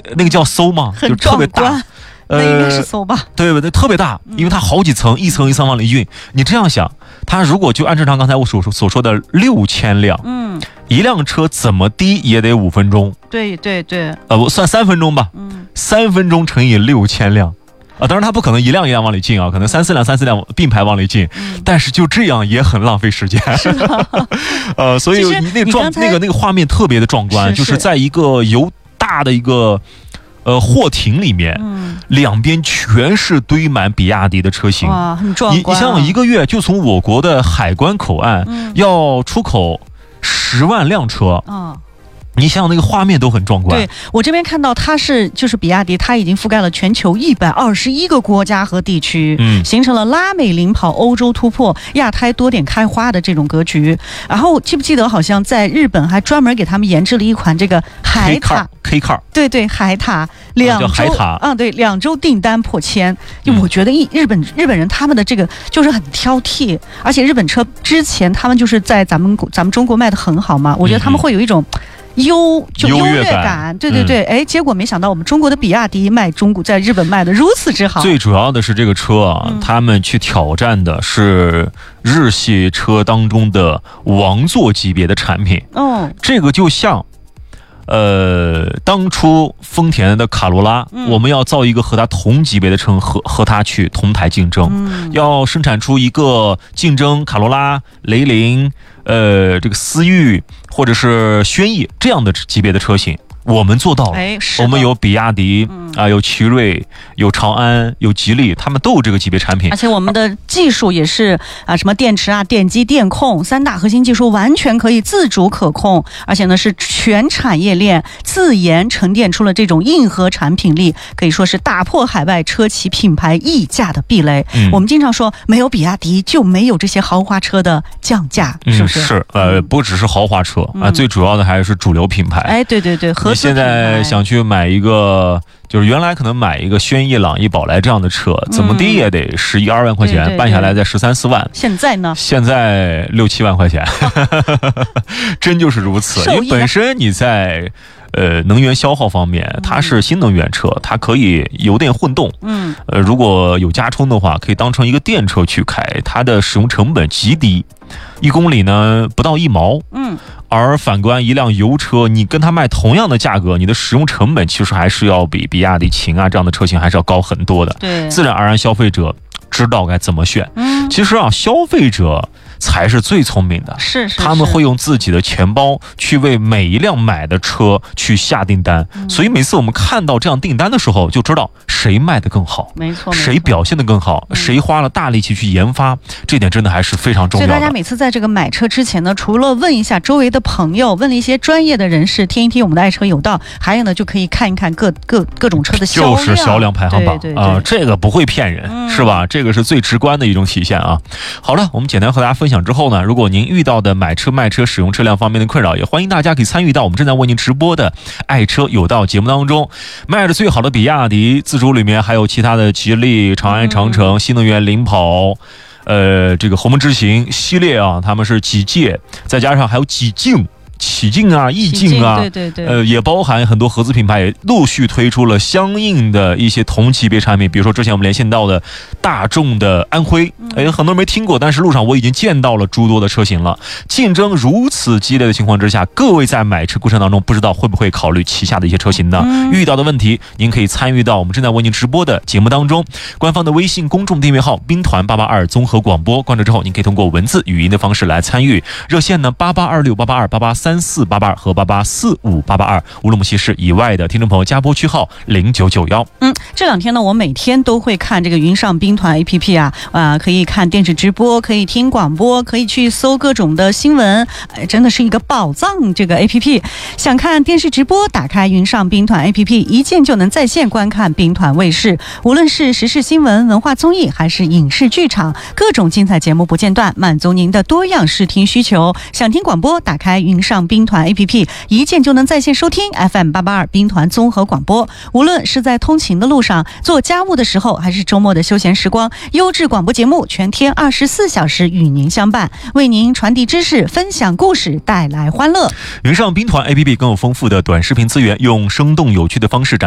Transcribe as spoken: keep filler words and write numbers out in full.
那个叫搜嘛， 很就特别大。 那应该是搜吧？ 呃、对不对？特别大，因为它好几层，嗯、一层一层往里运。你这样想，它如果就按正常刚才我所所说的六千辆， 嗯， 一辆车怎么低也得五分钟。 对对对。 呃，我算三分钟吧。 嗯，三分钟乘以六千辆。啊，当然它不可能一辆一辆往里进啊，可能三四辆三四辆并排往里进，嗯、但是就这样也很浪费时间。 是的。 呃，所以你那个壮那个那个画面特别的壮观，是是就是在一个由大的一个。呃，货亭里面，嗯，两边全是堆满比亚迪的车型， 哇，很壮观、啊。 你你想想，一个月就从我国的海关口岸、嗯、要出口十万辆车，嗯。你想想那个画面都很壮观。 对，我这边看到它是就是比亚迪，它已经覆盖了全球一百二十一个国家和地区，嗯，形成了拉美领跑、欧洲突破、亚太多点开花的这种格局。然后记不记得好像在日本还专门给他们研制了一款这个海塔 K car， 对对，海塔两周， 叫海塔， 嗯，对，两周订单破千。嗯、我觉得日本日本人他们的这个就是很挑剔，而且日本车之前他们就是在咱们咱们中国卖的很好嘛，我觉得他们会有一种。优就优越感，感对对对，哎、嗯，结果没想到我们中国的比亚迪卖中国，在日本卖的如此之好。 最主要的是这个车啊，嗯、他们去挑战的是日系车当中的王座级别的产品。哦，这个就像，呃，当初丰田的卡罗拉，嗯、我们要造一个和它同级别的车，和和它去同台竞争，嗯、要生产出一个竞争卡罗拉、雷凌。呃，这个思域或者是轩逸这样的级别的车型，我们做到了。 哎，是我们有比亚迪、嗯、啊，有奇瑞，有长安，有吉利，他们都有这个级别产品。 而且我们的技术也是啊，什么电池啊、电机、电控三大核心技术完全可以自主可控，而且呢是全产业链自研沉淀出了这种硬核产品力，可以说是打破海外车企品牌溢价的壁垒。嗯、我们经常说，没有比亚迪就没有这些豪华车的降价，是不是？ 嗯、是，呃，不只是豪华车啊、嗯呃，最主要的还是主流品牌。 哎，对对对，合资品牌。你现在想去买一个，就是原来可能买一个轩逸、朗逸、宝来这样的车，怎么低也得十一二万块钱，嗯、对对对办下来在十三四万。 现在呢？ 现在六七万块钱，真就是如此。因为本身你在。呃，能源消耗方面，它是新能源车，它可以油电混动。嗯，呃，如果有加充的话，可以当成一个电车去开，它的使用成本极低，一公里呢不到一毛。嗯，而反观一辆油车，你跟它卖同样的价格，你的使用成本其实还是要比比亚迪秦啊这样的车型还是要高很多的。 对， 自然而然消费者知道该怎么选。嗯，其实啊，消费者才是最聪明的， 是是是， 他们会用自己的钱包去为每一辆买的车去下订单，嗯、所以每次我们看到这样订单的时候，就知道谁卖得更好， 没错， 谁表现得更好，嗯、谁花了大力气去研发，这点真的还是非常重要的。 所以大家每次在这个买车之前呢，除了问一下周围的朋友，问了一些专业的人士，听一听我们的爱车有道，还有呢，就可以看一看各各各种车的销量， 就是销量排行榜啊、 呃，这个不会骗人，嗯、是吧？这个是最直观的一种体现啊。好了，我们简单和大家分享之后呢，如果您遇到的买车卖车使用车辆方面的困扰，也欢迎大家可以参与到我们正在为您直播的爱车有道节目当中。卖的最好的比亚迪自主里面还有其他的吉利、长安、长城、嗯、新能源、领跑，呃，这个鸿蒙之行系列啊，他们是几届，再加上还有几境。启境啊，意境啊， 对对对， 呃，也包含很多合资品牌也陆续推出了相应的一些同级别产品，比如说之前我们连线到的大众的安徽，哎，很多人没听过，但是路上我已经见到了诸多的车型了。竞争如此激烈的情况之下，各位在买车过程当中，不知道会不会考虑旗下的一些车型呢？嗯、遇到的问题，您可以参与到我们正在为您直播的节目当中，官方的微信公众订阅号兵团八八二综合广播，关注之后，您可以通过文字、语音的方式来参与。热线呢，八八二六八八二八八三。三四八八二和八八四五八八二，乌鲁木齐市以外的听众朋友加拨区号零九九幺。 嗯，这两天呢，我每天都会看这个云上兵团 A P P 啊，啊、呃，可以看电视直播，可以听广播，可以去搜各种的新闻，哎，真的是一个宝藏。这个 A P P， 想看电视直播，打开云上兵团 A P P， 一键就能在线观看兵团卫视，无论是时事新闻、文化综艺，还是影视剧场，各种精彩节目不间断，满足您的多样视听需求。想听广播，打开云上兵团 A P P， 一键就能在线收听 F M 八八二兵团综合广播。无论是在通勤的路上、做家务的时候，还是周末的休闲时光，优质广播节目全天二十四小时与您相伴，为您传递知识、分享故事，带来欢乐。 云上兵团 A P P 更有丰富的短视频资源，用生动有趣的方式展